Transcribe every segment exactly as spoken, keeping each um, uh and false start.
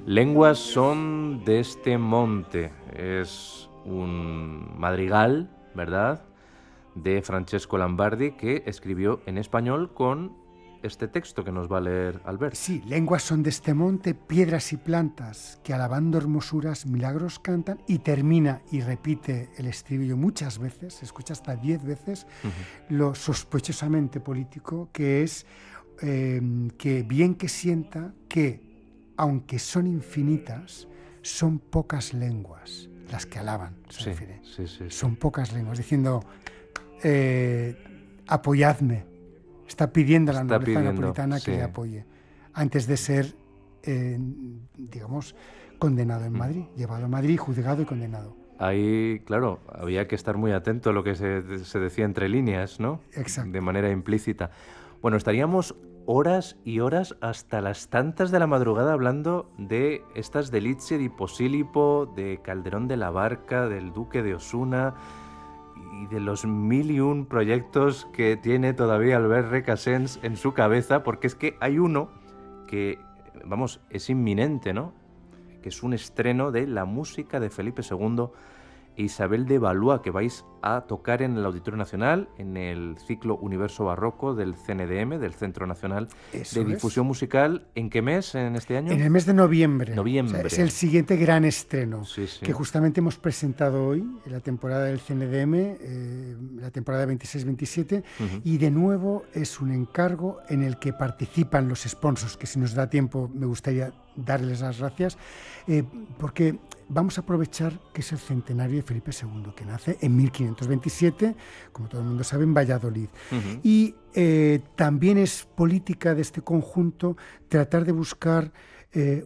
Lenguas son de este monte. Es un madrigal, ¿verdad?, de Francesco Lambardi, que escribió en español con este texto que nos va a leer Albert. Sí, lenguas son de este monte, piedras y plantas, que alabando hermosuras milagros cantan, y termina y repite el estribillo muchas veces, se escucha hasta diez veces, uh-huh. lo sospechosamente político, que es eh, que bien que sienta que, aunque son infinitas, son pocas lenguas las que alaban, se sí, refiere. Sí, sí, sí. Son pocas lenguas, diciendo, eh, apoyadme. Está pidiendo a la Está nobleza pidiendo, napolitana sí. que le apoye, antes de ser, eh, digamos, condenado en Madrid, mm. llevado a Madrid, juzgado y condenado. Ahí, claro, había que estar muy atento a lo que se, se decía entre líneas, ¿no? Exacto. De manera implícita. Bueno, estaríamos horas y horas hasta las tantas de la madrugada hablando de estas Delizie di Posillipo, de Calderón de la Barca, del Duque de Osuna y de los mil y un proyectos que tiene todavía Albert Recasens en su cabeza, porque es que hay uno que, vamos, es inminente, ¿no? Que es un estreno de la música de Felipe segundo e Isabel de Valois, que vais a tocar en el Auditorio Nacional, en el ciclo Universo Barroco del C N D M, del Centro Nacional Eso de Difusión es. Musical. ¿En qué mes en este año? En el mes de noviembre. Noviembre. O sea, es el siguiente gran estreno, sí, sí. que justamente hemos presentado hoy, en la temporada del C N D M, eh, la temporada veintiséis veintisiete, uh-huh. y de nuevo es un encargo en el que participan los sponsors, que si nos da tiempo me gustaría darles las gracias, eh, porque vamos a aprovechar que es el centenario de Felipe segundo, que nace en mil quinientos veintisiete, como todo el mundo sabe, en Valladolid. Uh-huh. Y eh, también es política de este conjunto tratar de buscar eh,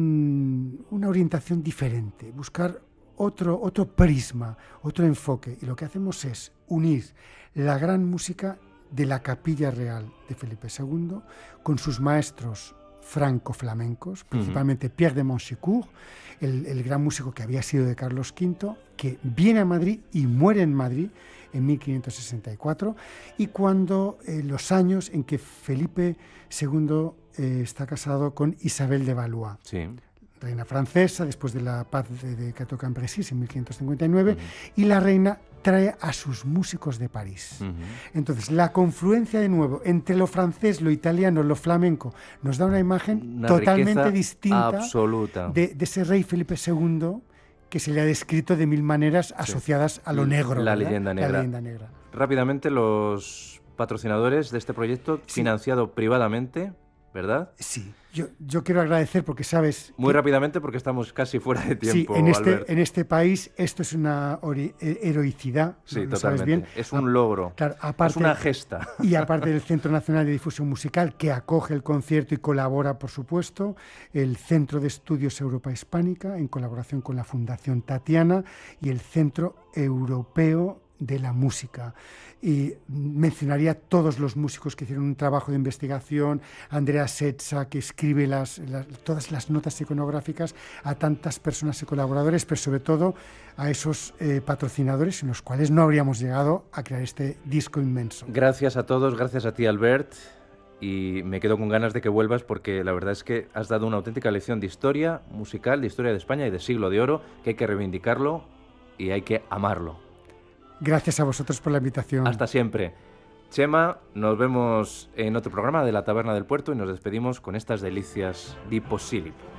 un, una orientación diferente, buscar otro, otro prisma, otro enfoque. Y lo que hacemos es unir la gran música de la Capilla Real de Felipe segundo con sus maestros franco-flamencos, principalmente uh-huh. Pierre de Montsécourt, el, el gran músico que había sido de Carlos quinto, que viene a Madrid y muere en Madrid en mil quinientos sesenta y cuatro, y cuando eh, los años en que Felipe segundo eh, está casado con Isabel de Valois, sí. reina francesa, después de la paz de, de Cateau-Cambrésis en mil quinientos cincuenta y nueve, uh-huh. y la reina trae a sus músicos de París. Uh-huh. Entonces, la confluencia de nuevo entre lo francés, lo italiano, lo flamenco, nos da una imagen una totalmente distinta absoluta. De, de ese rey Felipe segundo que se le ha descrito de mil maneras asociadas sí. a lo negro. La leyenda negra. La leyenda negra. Rápidamente, los patrocinadores de este proyecto, sí. financiado privadamente, ¿verdad? Sí, yo, yo quiero agradecer porque sabes... Muy que, rápidamente porque estamos casi fuera de tiempo, sí, en este, Albert. en este país esto es una ori- heroicidad, sí, ¿no? totalmente. ¿Lo sabes bien? Es un logro, claro, aparte, es una gesta. Y aparte del Centro Nacional de Difusión Musical, que acoge el concierto y colabora, por supuesto, el Centro de Estudios Europa Hispánica, en colaboración con la Fundación Tatiana, y el Centro Europeo de la Música. Y mencionaría a todos los músicos que hicieron un trabajo de investigación, Andrea Setza, que escribe las, las, todas las notas iconográficas, a tantas personas y colaboradores, pero sobre todo a esos eh, patrocinadores en los cuales no habríamos llegado a crear este disco inmenso. Gracias a todos, gracias a ti, Albert, y me quedo con ganas de que vuelvas porque la verdad es que has dado una auténtica lección de historia musical, de historia de España y de siglo de oro, que hay que reivindicarlo y hay que amarlo. Gracias a vosotros por la invitación. Hasta siempre. Chema, nos vemos en otro programa de La Taberna del Puerto y nos despedimos con estas delicias di Posillipo.